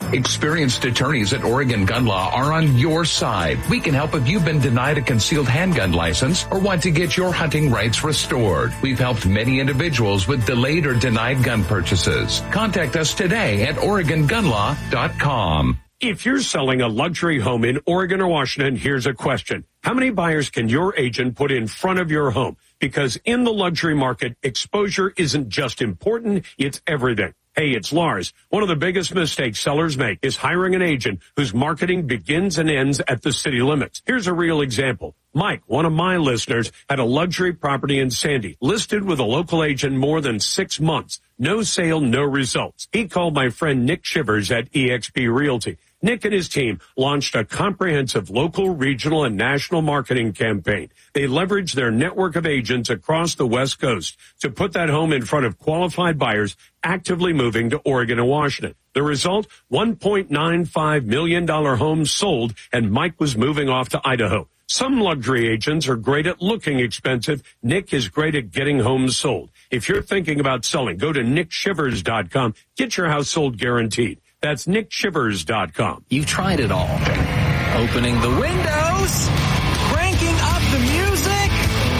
Experienced attorneys at Oregon Gun Law are on your side. We can help if you've been denied a concealed handgun license or want to get your hunting rights restored. We've helped many individuals with delayed or denied gun purchases. Contact us today at OregonGunLaw.com. If you're selling a luxury home in Oregon or Washington, here's a question. How many buyers can your agent put in front of your home? Because in the luxury market, exposure isn't just important, it's everything. Hey, it's Lars. One of the biggest mistakes sellers make is hiring an agent whose marketing begins and ends at the city limits. Here's a real example. Mike, one of my listeners, had a luxury property in Sandy, listed with a local agent more than 6 months. No sale, no results. He called my friend Nick Shivers at eXp Realty. Nick and his team launched a comprehensive local, regional, and national marketing campaign. They leveraged their network of agents across the West Coast to put that home in front of qualified buyers actively moving to Oregon and Washington. The result, $1.95 million home sold, and Mike was moving off to Idaho. Some luxury agents are great at looking expensive. Nick is great at getting homes sold. If you're thinking about selling, go to nickshivers.com. Get your house sold guaranteed. That's nickshivers.com. You've tried it all. Opening the windows, cranking up the music,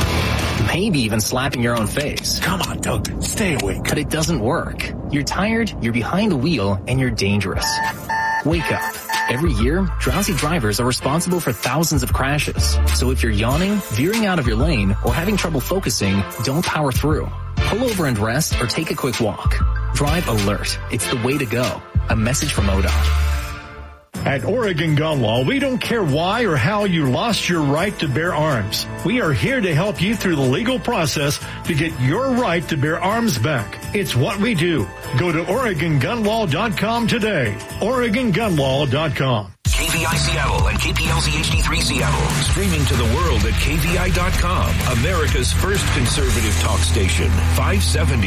maybe even slapping your own face. Come on, Doug, stay awake. But it doesn't work. You're tired, you're behind the wheel, and you're dangerous. Wake up. Every year, drowsy drivers are responsible for thousands of crashes. So if you're yawning, veering out of your lane, or having trouble focusing, don't power through. Pull over and rest or take a quick walk. Drive alert. It's the way to go. A message from ODOT. At Oregon Gun Law, we don't care why or how you lost your right to bear arms. We are here to help you through the legal process to get your right to bear arms back. It's what we do. Go to OregonGunLaw.com today. OregonGunLaw.com. KVI Seattle and KPLZ HD3 Seattle. Streaming to the world at KVI.com. America's first conservative talk station. 570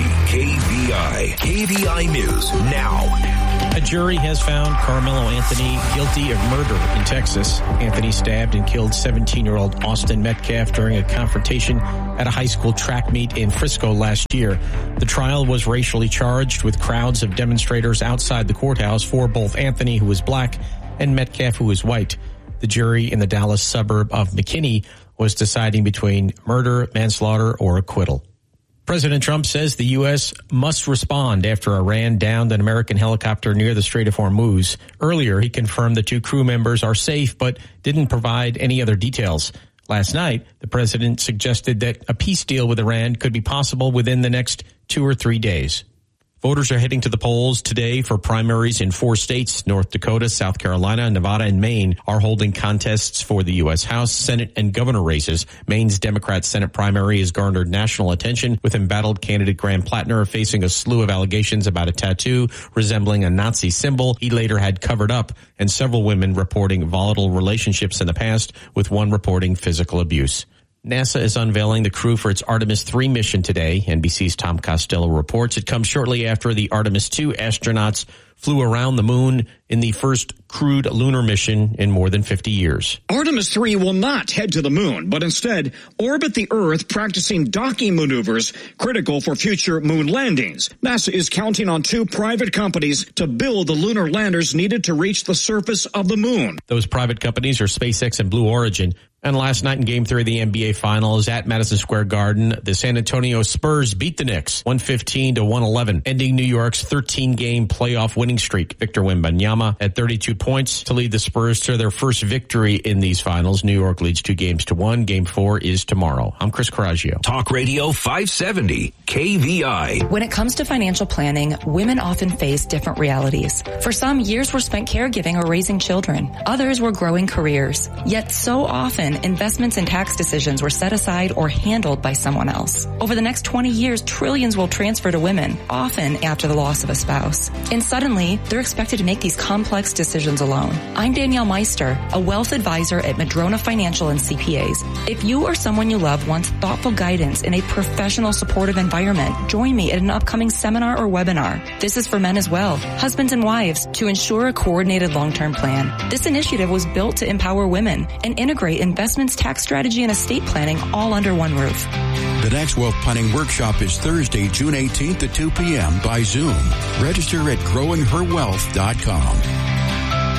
KVI. KVI News now. A jury has found Carmelo Anthony guilty of murder in Texas. Anthony stabbed and killed 17-year-old Austin Metcalf during a confrontation at a high school track meet in Frisco last year. The trial was racially charged with crowds of demonstrators outside the courthouse for both Anthony, who was black, and Metcalf, who was white. The jury in the Dallas suburb of McKinney was deciding between murder, manslaughter, or acquittal. President Trump says the U.S. must respond after Iran downed an American helicopter near the Strait of Hormuz. Earlier, he confirmed the two crew members are safe, but didn't provide any other details. Last night, the president suggested that a peace deal with Iran could be possible within the next 2 or 3 days. Voters are heading to the polls today for primaries in 4 states. North Dakota, South Carolina, Nevada, and Maine are holding contests for the U.S. House, Senate, and governor races. Maine's Democrat Senate primary has garnered national attention, with embattled candidate Graham Plattner facing a slew of allegations about a tattoo resembling a Nazi symbol he later had covered up, and several women reporting volatile relationships in the past, with one reporting physical abuse. NASA is unveiling the crew for its Artemis 3 mission today. NBC's Tom Costello reports it comes shortly after the Artemis 2 astronauts flew around the moon in the first crewed lunar mission in more than 50 years. Artemis 3 will not head to the moon, but instead orbit the Earth, practicing docking maneuvers critical for future moon landings. NASA is counting on 2 private companies to build the lunar landers needed to reach the surface of the moon. Those private companies are SpaceX and Blue Origin. And last night in Game 3 of the NBA Finals at Madison Square Garden, the San Antonio Spurs beat the Knicks 115-111, ending New York's 13-game playoff winning streak. Victor Wembanyama had 32 points to lead the Spurs to their first victory in these finals. New York leads 2-1. Game 4 is tomorrow. I'm Chris Coraggio. Talk Radio 570 KVI. When it comes to financial planning, women often face different realities. For some, years were spent caregiving or raising children. Others were growing careers. Yet so often, investments and tax decisions were set aside or handled by someone else. Over the next 20 years, trillions will transfer to women, often after the loss of a spouse. And suddenly, they're expected to make these complex decisions alone. I'm Danielle Meister, a wealth advisor at Madrona Financial and CPAs. If you or someone you love wants thoughtful guidance in a professional, supportive environment, join me at an upcoming seminar or webinar. This is for men as well, husbands and wives, to ensure a coordinated long-term plan. This initiative was built to empower women and integrate investments, tax strategy, and estate planning all under one roof. The next Wealth Planning Workshop is Thursday, June 18th at 2 p.m. by Zoom. Register at growingherwealth.com.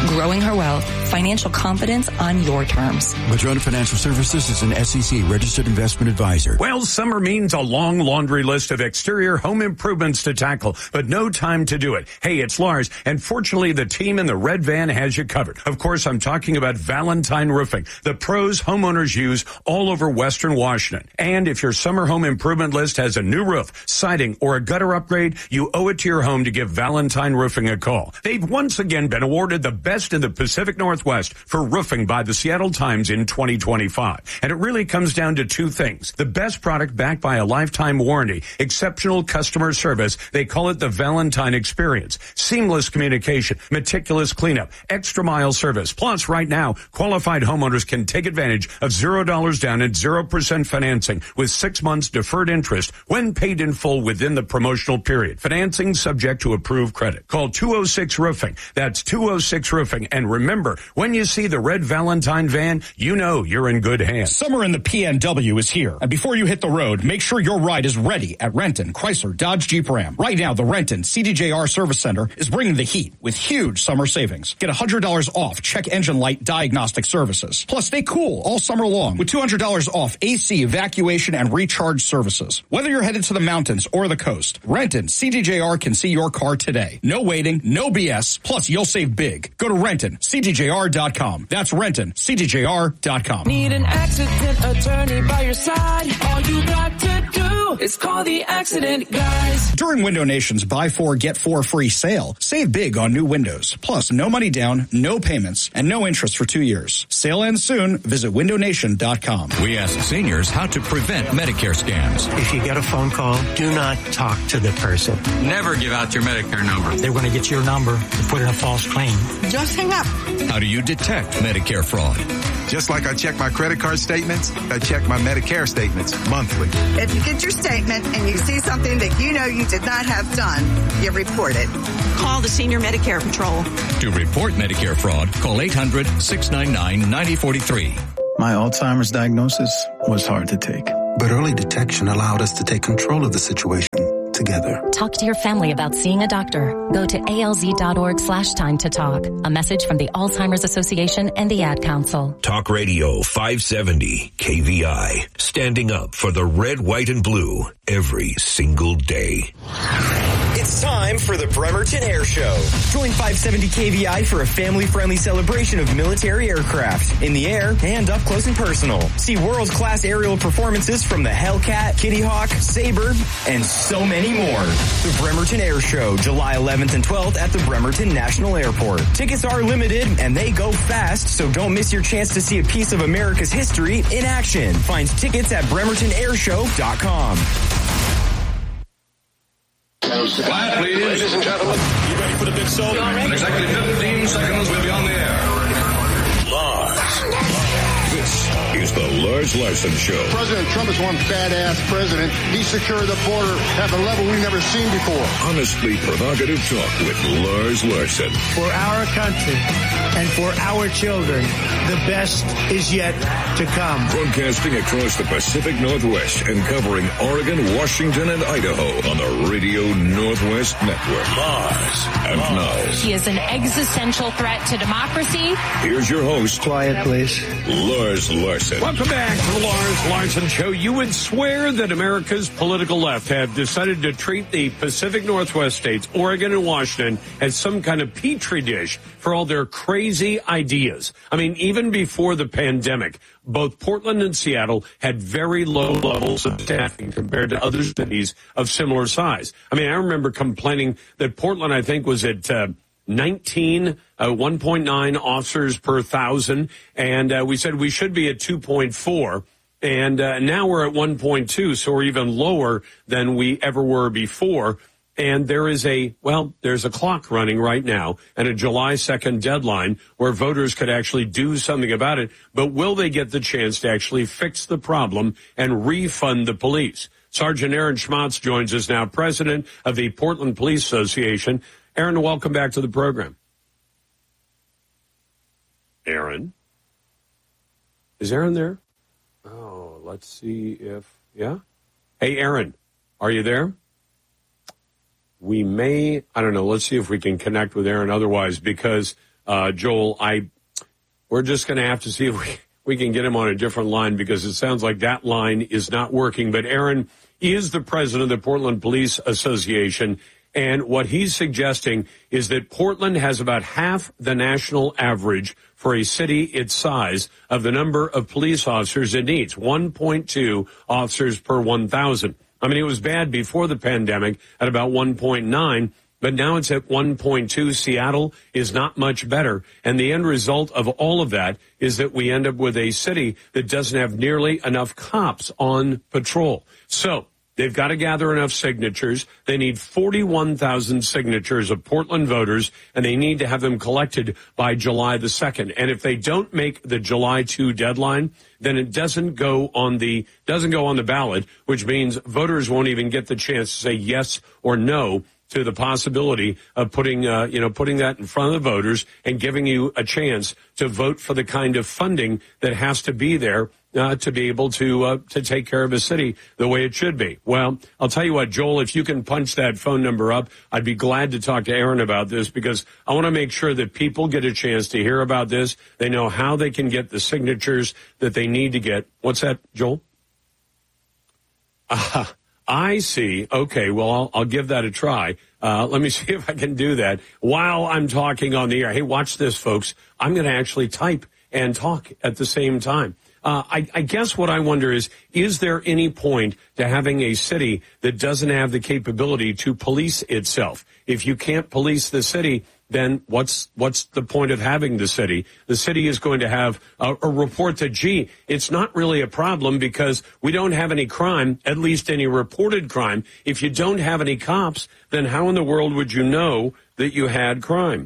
growing her wealth, financial confidence on your terms. Madrona Financial Services is an SEC registered investment advisor. Well, summer means a long laundry list of exterior home improvements to tackle, but no time to do it. Hey, it's Lars, and fortunately the team in the red van has you covered. Of course, I'm talking about Valentine Roofing, the pros homeowners use all over Western Washington. And if your summer home improvement list has a new roof, siding, or a gutter upgrade, you owe it to your home to give Valentine Roofing a call. They've once again been awarded the best in the Pacific Northwest for roofing by the Seattle Times in 2025. And it really comes down to two things. The best product backed by a lifetime warranty, exceptional customer service, they call it the Valentine experience, seamless communication, meticulous cleanup, extra mile service. Plus, right now, qualified homeowners can take advantage of $0 down and 0% financing with 6 months deferred interest when paid in full within the promotional period. Financing subject to approved credit. Call 206 Roofing. That's 206 Roofing. And remember, when you see the red Valentine van, you know you're in good hands. Summer in the PNW is here. And before you hit the road, make sure your ride is ready at Renton, Chrysler, Dodge, Jeep, Ram. Right now, the Renton CDJR Service Center is bringing the heat with huge summer savings. Get $100 off check engine light diagnostic services. Plus, stay cool all summer long with $200 off AC evacuation and recharge services. Whether you're headed to the mountains or the coast, Renton CDJR can see your car today. No waiting, no BS. Plus, you'll save big. Go to RentonCDJR.com. That's RentonCDJR.com. Need an accident attorney by your side? All you got to do is call the accident guys. During Window Nation's Buy 4, Get 4 free sale, save big on new windows. Plus, no money down, no payments, and no interest for 2 years. Sale ends soon. Visit WindowNation.com. We ask seniors how to prevent Medicare scams. If you get a phone call, do not talk to the person. Never give out your Medicare number. They're going to get your number and put in a false claim. Just hang up. How do you detect Medicare fraud? Just like I check my credit card statements, I check my Medicare statements monthly. If you get your statement and you see something that you know you did not have done, you report it. Call the Senior Medicare Patrol. To report Medicare fraud, call 800-699-9043. My Alzheimer's diagnosis was hard to take. But early detection allowed us to take control of the situation together. Talk to your family about seeing a doctor. Go to alz.org/time to talk. A message from the Alzheimer's Association and the Ad Council. Talk Radio 570 KVI. Standing up for the red, white, and blue every single day. It's time for the Bremerton Air Show. Join 570 KVI for a family-friendly celebration of military aircraft in the air and up close and personal. See world-class aerial performances from the Hellcat, Kitty Hawk, Sabre, and so many more. The Bremerton Air Show, July 11th and 12th at the Bremerton National Airport. Tickets are limited and they go fast, so don't miss your chance to see a piece of America's history in action. Find tickets at BremertonAirShow.com. Quiet, please. Ladies and gentlemen. You ready for the big show? In exactly 15 seconds, we'll be on the air. Lars. This is the Lars Larson Show. President Trump is one badass president. He secured the border at a level we've never seen before. Honestly provocative talk with Lars Larson. For our country and for our children, the best is yet to come. Broadcasting across the Pacific Northwest and covering Oregon, Washington, and Idaho on the Radio Northwest Network. Lars. And now. He is an existential threat to democracy. Here's your host. Quiet, please. Lars Larson. Welcome back to the Lars Larson Show. You would swear that America's political left have decided to treat the Pacific Northwest states, Oregon and Washington, as some kind of petri dish for all their crazy ideas. I mean, even before the pandemic, both Portland and Seattle had very low levels of staffing compared to other cities of similar size. I mean, I remember complaining that Portland, I think, was at 1.9 officers per 1,000, and we said we should be at 2.4, and now we're at 1.2, so we're even lower than we ever were before. And there's a clock running right now and a July 2nd deadline where voters could actually do something about it. But will they get the chance to actually fix the problem and refund the police? Sergeant Aaron Schmatz joins us now, president of the Portland Police Association. Aaron, welcome back to the program. Aaron? Is Aaron there? Oh, let's see if, yeah? Hey, Aaron, are you there? We may, I don't know, let's see if we can connect with Aaron otherwise, because Joel, we're just going to have to see if we can get him on a different line because it sounds like that line is not working. But Aaron is the president of the Portland Police Association, and what he's suggesting is that Portland has about half the national average for a city its size of the number of police officers it needs, 1.2 officers per 1,000. I mean, it was bad before the pandemic at about 1.9, but now it's at 1.2. Seattle is not much better. And the end result of all of that is that we end up with a city that doesn't have nearly enough cops on patrol. So they've got to gather enough signatures. They need 41,000 signatures of Portland voters, and they need to have them collected by July the 2nd. And if they don't make the July 2 deadline, then it doesn't go on the ballot, which means voters won't even get the chance to say yes or no to the possibility of putting that in front of the voters and giving you a chance to vote for the kind of funding that has to be there to be able to take care of a city the way it should be. Well, I'll tell you what, Joel, if you can punch that phone number up, I'd be glad to talk to Aaron about this because I want to make sure that people get a chance to hear about this. They know how they can get the signatures that they need to get. What's that, Joel? I see. Okay, well, I'll give that a try. Let me see if I can do that while I'm talking on the air. Hey, watch this, folks. I'm going to actually type and talk at the same time. I guess what I wonder is there any point to having a city that doesn't have the capability to police itself? If you can't police the city, then what's the point of having the city? The city is going to have a report that, gee, it's not really a problem because we don't have any crime, at least any reported crime. If you don't have any cops, then how in the world would you know that you had crime?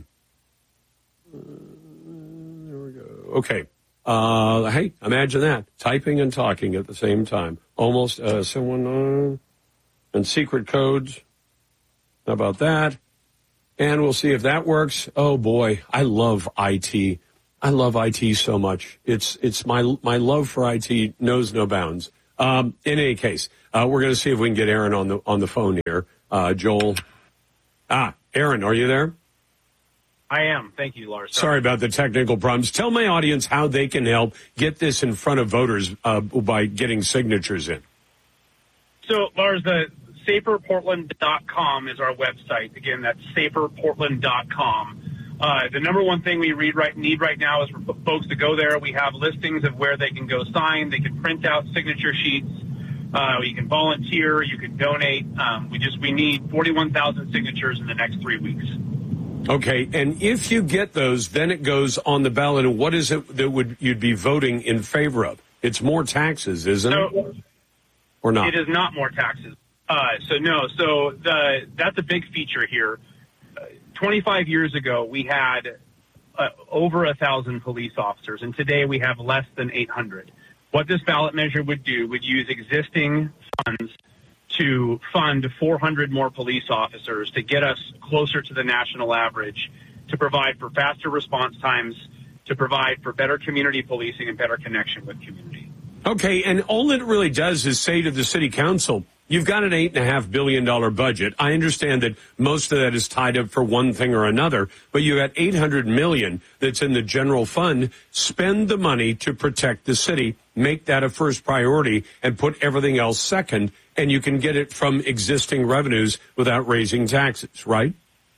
There we go. Okay. Hey, imagine that. Typing and talking at the same time. Almost someone and secret codes. How about that? And we'll see if that works. Oh boy, I love IT. I love IT so much. It's my love for IT knows no bounds. In any case, we're going to see if we can get Aaron on the phone here. Joel. Aaron, are you there? I am. Thank you, Lars. Sorry about the technical problems. Tell my audience how they can help get this in front of voters by getting signatures in. So, Lars, the saferportland.com is our website. Again, that's saferportland.com. The number one thing we need right now is for folks to go there. We have listings of where they can go sign. They can print out signature sheets. You can volunteer. You can donate. We need 41,000 signatures in the next 3 weeks. Okay, and if you get those, then it goes on the ballot. And what is it that you'd be voting in favor of? It's more taxes, isn't it? Or not? It is not more taxes. That's a big feature here. 25 years ago, we had over 1,000 police officers, and today we have less than 800. What this ballot measure would do would use existing funds to fund 400 more police officers to get us closer to the national average, to provide for faster response times, to provide for better community policing and better connection with community. Okay, and all it really does is say to the city council, you've got an $8.5 billion budget. I understand that most of that is tied up for one thing or another, but you got $800 million that's in the general fund. Spend the money to protect the city. Make that a first priority and put everything else second, and you can get it from existing revenues without raising taxes, right?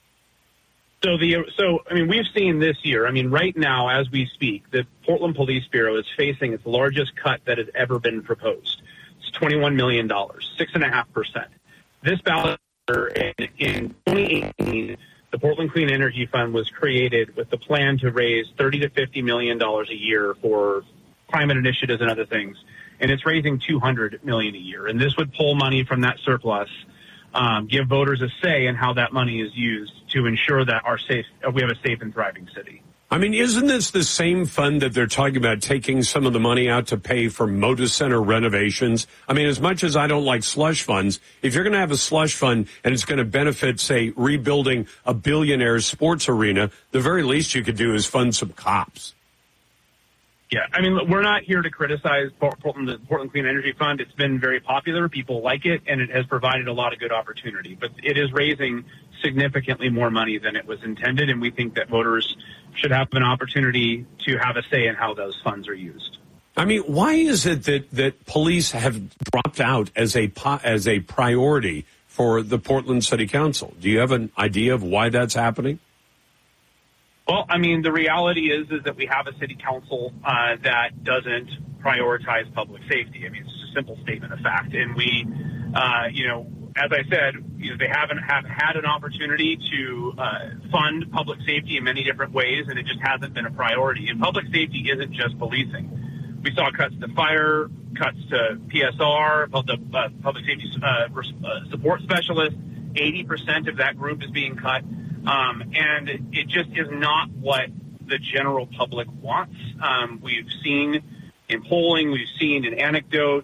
We've seen this year, right now as we speak, the Portland Police Bureau is facing its largest cut that has ever been proposed. It's $21 million, 6.5%. This ballot in 2018, the Portland Clean Energy Fund was created with the plan to raise $30 to $50 million a year for climate initiatives and other things. And it's raising $200 million a year. And this would pull money from that surplus, give voters a say in how that money is used to ensure that we have a safe and thriving city. Isn't this the same fund that they're talking about taking some of the money out to pay for Moda Center renovations? As much as I don't like slush funds, if you're going to have a slush fund and it's going to benefit, say, rebuilding a billionaire's sports arena, the very least you could do is fund some cops. Yeah, I mean, we're not here to criticize the Portland Clean Energy Fund. It's been very popular. People like it, and it has provided a lot of good opportunity. But it is raising significantly more money than it was intended, and we think that voters should have an opportunity to have a say in how those funds are used. I mean, why is it that police have dropped out as a priority for the Portland City Council? Do you have an idea of why that's happening? Well, I mean, the reality is that we have a city council that doesn't prioritize public safety. I mean, it's a simple statement of fact. And we, as I said, they haven't had an opportunity to fund public safety in many different ways, and it just hasn't been a priority. And public safety isn't just policing. We saw cuts to fire, cuts to PSR, public safety support specialists. 80% of that group is being cut. And it just is not what the general public wants. We've seen in polling, we've seen in anecdote,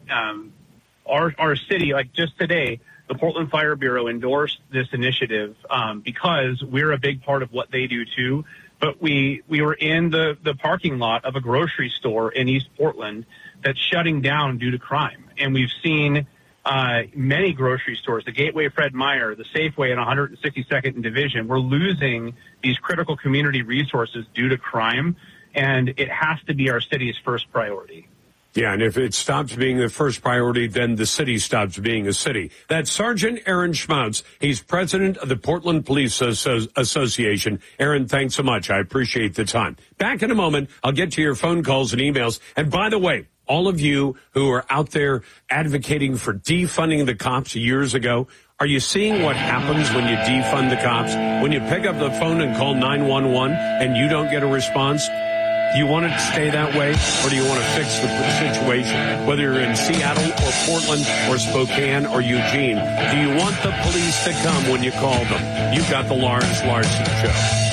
our city, like just today, the Portland Fire Bureau endorsed this initiative because we're a big part of what they do too. But we were in the parking lot of a grocery store in East Portland that's shutting down due to crime. And we've seen many grocery stores, the Gateway Fred Meyer, the Safeway in 162nd and Division, we're losing these critical community resources due to crime, and it has to be our city's first priority. Yeah, and if it stops being the first priority, then the city stops being a city. That's Sergeant Aaron Schmautz. He's president of the Portland Police Association. Aaron, thanks so much. I appreciate the time. Back in a moment, I'll get to your phone calls and emails. And by the way, all of you who are out there advocating for defunding the cops years ago, are you seeing what happens when you defund the cops? When you pick up the phone and call 911 and you don't get a response? Do you want it to stay that way, or do you want to fix the situation? Whether you're in Seattle or Portland or Spokane or Eugene, do you want the police to come when you call them? You've got the Lawrence Larson Show.